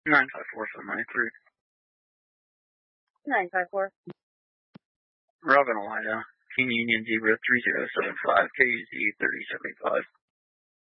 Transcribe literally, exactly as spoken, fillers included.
nine five four seven nine three. nine five four. Robin Alida, Team Union Zebra three zero seven five, K U Z thirty seventy-five.